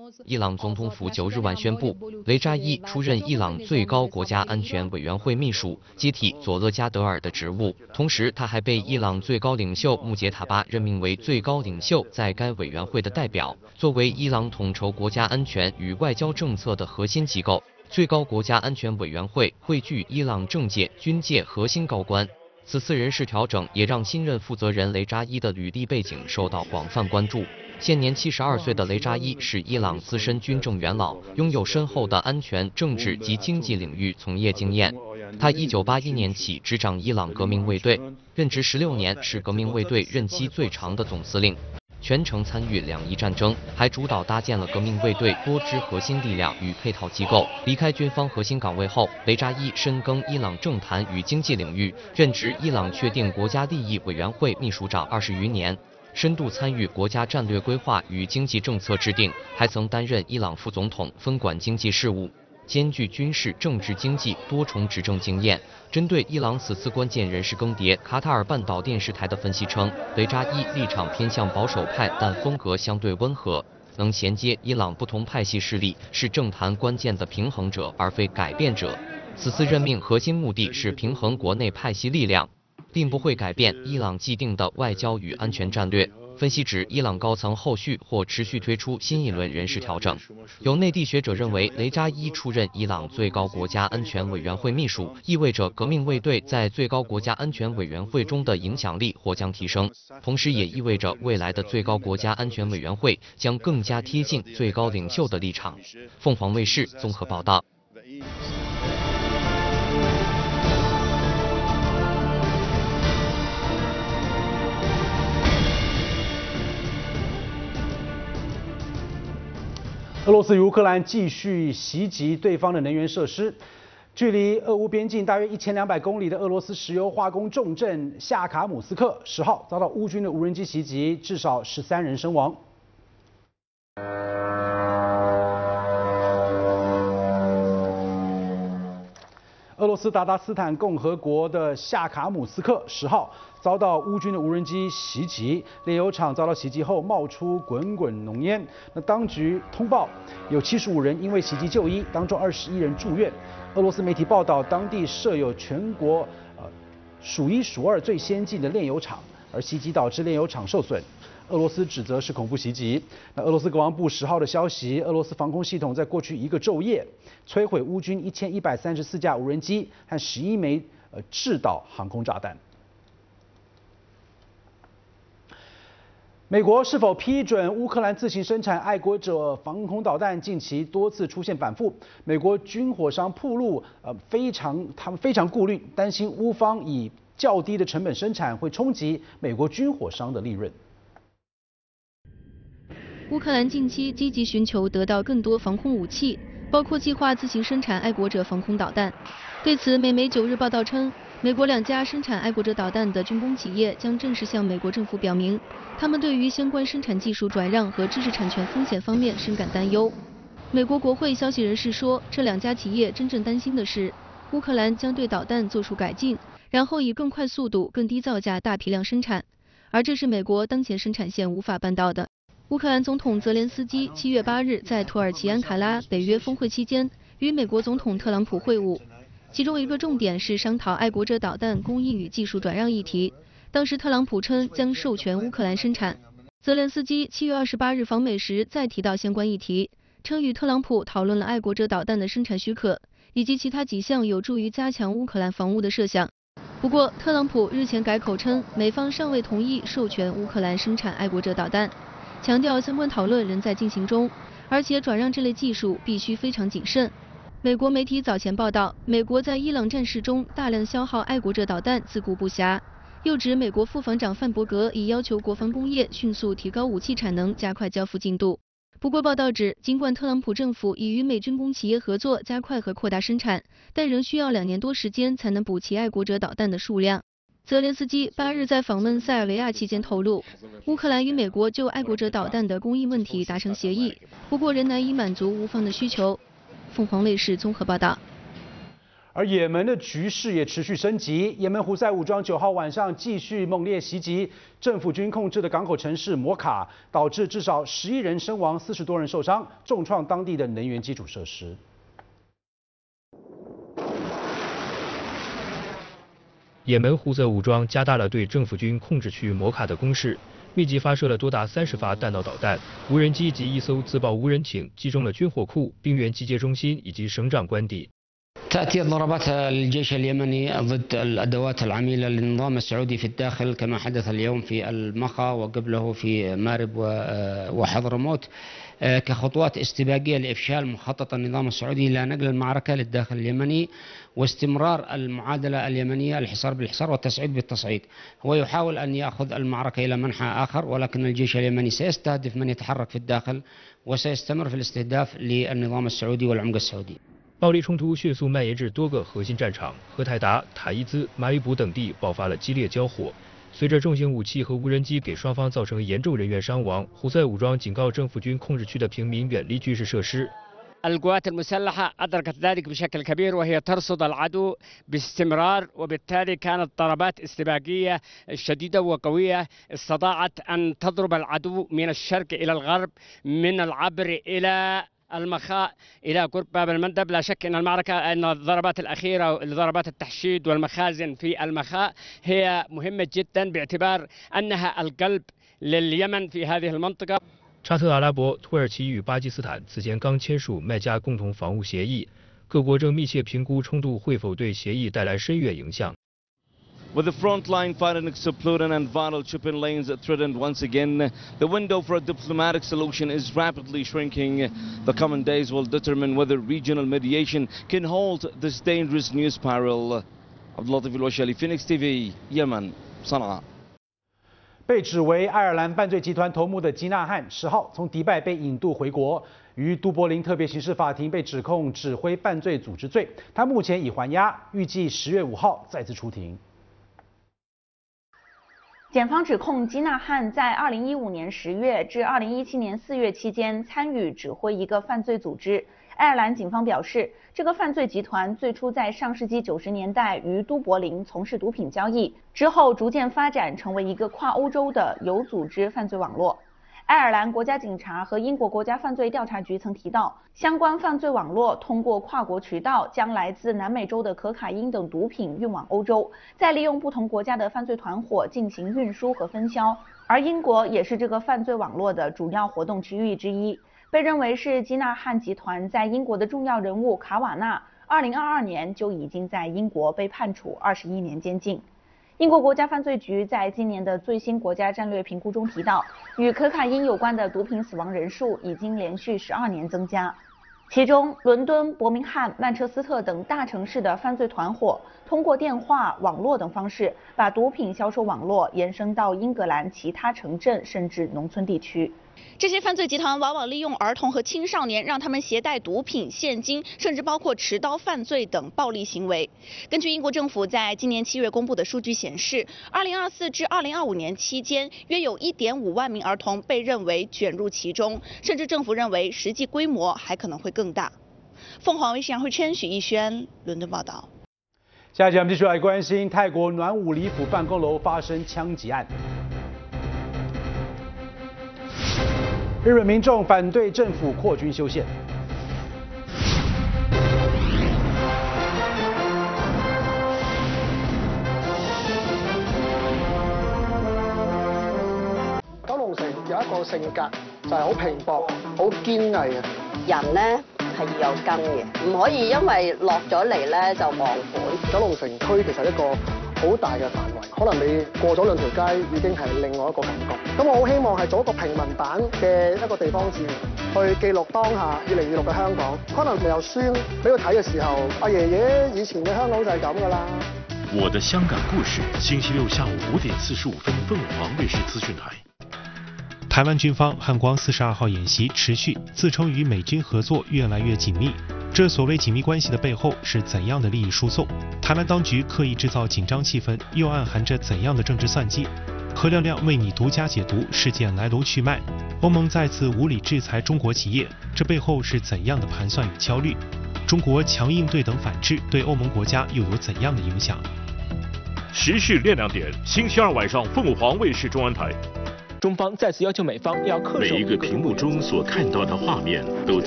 伊朗总统府9日晚宣布，雷扎伊出任伊朗最高国家安全委员会秘书，接替佐勒加德尔的职务。同时，他还被伊朗最高领袖穆杰塔巴任命为最高领袖在该委员会的代表。作为伊朗统筹国家安全与外交政策的核心机构，最高国家安全委员会汇聚伊朗政界、军界核心高官。此次人事调整也让新任负责人雷扎伊的履历背景受到广泛关注。现年72岁的雷扎伊是伊朗资深军政元老，拥有深厚的安全、政治及经济领域从业经验。他1981年起执掌伊朗革命卫队，任职16年，是革命卫队任期最长的总司令。全程参与两伊战争，还主导搭建了革命卫队多支核心力量与配套机构。离开军方核心岗位后，雷扎伊深耕伊朗政坛与经济领域，任职伊朗确定国家利益委员会秘书长20余年，深度参与国家战略规划与经济政策制定，还曾担任伊朗副总统，分管经济事务。兼具军事、政治、经济多重执政经验。针对伊朗此次关键人事更迭，卡塔尔半岛电视台的分析称，雷扎伊立场偏向保守派，但风格相对温和，能衔接伊朗不同派系势力，是政坛关键的平衡者，而非改变者。此次任命核心目的是平衡国内派系力量，并不会改变伊朗既定的外交与安全战略。分析指，伊朗高层后续或持续推出新一轮人事调整。有内地学者认为，雷扎伊出任伊朗最高国家安全委员会秘书，意味着革命卫队在最高国家安全委员会中的影响力或将提升，同时也意味着未来的最高国家安全委员会将更加贴近最高领袖的立场。凤凰卫视综合报道。 俄罗斯与乌克兰继续袭击对方的能源设施。距离俄乌边境大约1200公里的俄罗斯石油化工重镇夏卡姆斯克10号遭到乌军的无人机袭击，至少13人身亡。俄罗斯达达斯坦共和国的夏卡姆斯克10号遭到乌军的无人机袭击，炼油厂遭到袭击后冒出滚滚浓烟。那当局通报有75人因为袭击就医，当中21人住院。俄罗斯媒体报道，当地设有全国数1数2最先进的炼油厂，而袭击导致炼油厂受损。俄罗斯指责是恐怖袭击。那俄罗斯国防部10号的消息，俄罗斯防空系统在过去1个昼夜摧毁乌军1134架无人机和11枚制导航空炸弹。美国是否批准乌克兰自行生产爱国者防空导弹，近期多次出现反复。美国军火商暴露他们非常顾虑，担心乌方以较低的成本生产会冲击美国军火商的利润。 乌克兰近期积极寻求得到更多防空武器，包括计划自行生产爱国者防空导弹。对此，美媒9日报道称，美国2家生产爱国者导弹的军工企业将正式向美国政府表明，他们对于相关生产技术转让和知识产权风险方面深感担忧。美国国会消息人士说，这2家企业真正担心的是，乌克兰将对导弹做出改进，然后以更快速度、更低造价大批量生产，而这是美国当前生产线无法办到的。乌克兰总统泽连斯基7月8日在土耳其安卡拉北约峰会期间与美国总统特朗普会晤，其中一个重点是商讨爱国者导弹工艺与技术转让议题。当时特朗普称将授权乌克兰生产。泽连斯基7月28日访美时再提到相关议题，称与特朗普讨论了爱国者导弹的生产许可以及其他几项有助于加强乌克兰防务的设想。不过，特朗普日前改口称美方尚未同意授权乌克兰生产爱国者导弹，强调相关讨论仍在进行中，而且转让这类技术必须非常谨慎。美国媒体早前报道，美国在伊朗战事中大量消耗爱国者导弹，自顾不暇。又指美国副防长范伯格已要求国防工业迅速提高武器产能，加快交付进度。不过，报道指，尽管特朗普政府已与美军工企业合作，加快和扩大生产，但仍需要2年多时间才能补齐爱国者导弹的数量。泽连斯基8日在访问塞尔维亚期间透露，乌克兰与美国就爱国者导弹的供应问题达成协议，不过仍难以满足乌方的需求。凤凰卫视综合报道。 而也门的局势也持续升级，也门胡塞武装9号晚上继续猛烈袭击政府军控制的港口城市摩卡，导致至少11人身亡，40多人受伤，重创当地的能源基础设施。 也门胡塞武装加大了对政府军控制区摩卡的攻势，密集发射了多达30发弹道导弹、无人机及1艘自爆无人艇，击中了军火库、兵员集结中心以及省长官邸。 تأتي ضربات الجيش اليمني ضد الأدوات العميلة للنظام السعودي في الداخل كما حدث اليوم في المخا وقبله في مارب وحضرموت كخطوات استباقية لإفشال مخطط النظام السعودي إلى نقل المعركة للداخل اليمني واستمرار المعادلة اليمنية الحصار بالحصار والتصعيد بالتصعيد. هو يحاول أن يأخذ المعركة إلى منحى آخر ولكن الجيش اليمني سيستهدف من يتحرك في الداخل وسيستمر في الاستهداف للنظام السعودي والعمق السعودي. 暴力冲突迅速蔓延至多个核心战场，荷台达、塔伊兹、马里卜等地爆发了激烈交火。随着重型武器和无人机给双方造成严重人员伤亡，胡塞武装警告政府军控制区的平民远离军事设施。 القوات المسلحة أدركت ذلك بشكل كبير وهي ترصد العدو باستمرار وبالتالي كانت ضربات استباقية شديدة وقوية استطاعت أن تضرب العدو من الشرق إلى الغرب من العبر إلى المخاء إلى قرب باب المندب. لا شك أن المعركة أن الضربات الأخيرة ضربات التحشيد والمخازن في المخاء هي مهمة جدا باعتبار أنها القلب لليمن في هذه المنطقة. 沙特阿拉伯、土耳其与巴基斯坦此前刚签署麦加共同防务协议，各国正密切评估冲突会否对协议带来深远影响。 With the frontline fighting exploding and vital shipping lanes threatened once again, the window for a diplomatic solution is rapidly shrinking. The coming days will determine whether regional mediation can halt this dangerous news spiral. Abdulatif al-Washali, Phoenix TV, Yemen, Sana'a. 被指为爱尔兰犯罪集团头目的基纳汉10号从迪拜被引渡回国，于都柏林特别刑事法庭被指控指挥犯罪组织罪。他目前已还押，预计10月5号再次出庭。 检方指控基纳汉在2015年10月至2017年4月期间参与指挥一个犯罪组织。爱尔兰警方表示，这个犯罪集团最初在上世纪90年代于都柏林从事毒品交易，之后逐渐发展成为一个跨欧洲的有组织犯罪网络。 爱尔兰国家警察和英国国家犯罪调查局曾提到，相关犯罪网络通过跨国渠道将来自南美洲的可卡因等毒品运往欧洲，再利用不同国家的犯罪团伙进行运输和分销。而英国也是这个犯罪网络的主要活动区域之一，被认为是基纳汉集团在英国的重要人物卡瓦纳，2022年就已经在英国被判处21年监禁。 英国国家犯罪局在今年的最新国家战略评估中提到，与可卡因有关的毒品死亡人数已经连续12年增加。其中，伦敦、伯明翰、曼彻斯特等大城市的犯罪团伙通过电话、网络等方式，把毒品销售网络延伸到英格兰其他城镇甚至农村地区。 这些犯罪集团往往利用儿童和青少年，让他们携带毒品、现金，甚至包括持刀犯罪等暴力行为。根据英国政府在今年7月公布的数据显示，2024至2025年期间，约有1.5万名儿童被认为卷入其中，甚至政府认为实际规模还可能会更大。凤凰卫视杨慧琛、许逸轩伦敦报道。 下一节我们继续来关心泰国暖武里府办公楼发生枪击案。 日本民众反对政府扩军修宪。 九龍城有一個性格就係好拼搏、好堅毅嘅人咧。 係要有根嘅，唔可以因為落咗嚟咧就忘本。 九龍城區其實一個好大嘅範圍，可能你過咗2條街已經係另外一個感覺。咁我好希望係做一個平民版嘅一個地方志，去記錄當下2026嘅香港。可能未有書俾佢睇嘅時候，阿爺爺以前嘅香港就係咁㗎啦。 我的香港故事，星期六下午5點45分，鳳凰衛視資訊台。 台湾军方汉光42號演習持續，自稱與美軍合作越來越緊密。這所謂緊密關係的背後是怎樣的利益輸送？台灣當局刻意製造緊張氣氛，又暗含着怎樣的政治算計？何亮亮為你獨家解讀事件來龍去脈。歐盟再次無理制裁中國企業，這背後是怎樣的盤算與焦慮？ 中国强硬对等反制对欧盟国家又有怎样的影响？ 时事练亮点，星期二晚上凤凰卫视中文台。 中方再次要求美方要恪守每一个屏幕中所看到的画面都